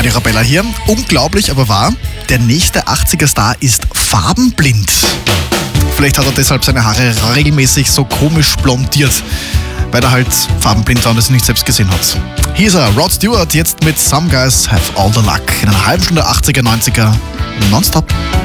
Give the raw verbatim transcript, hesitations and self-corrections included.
Radio Arabella hier. Unglaublich, aber wahr. Der nächste achtziger-Star ist farbenblind. Vielleicht hat er deshalb seine Haare regelmäßig so komisch blondiert, weil er halt farbenblind war und es nicht selbst gesehen hat. Hier ist er, Rod Stewart, jetzt mit Some Guys Have All the Luck. In einer halben Stunde achtziger, neunziger, nonstop.